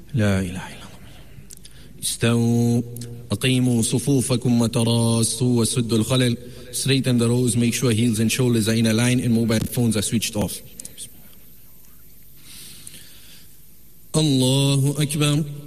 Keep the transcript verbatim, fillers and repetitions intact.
لا إله إلا الله. استووا أقيموا صفوفكم وتراصوا وسدوا الخلل. Straighten the rows, make sure heels and shoulders are in a line and mobile phones are switched off. Allahu Akbar.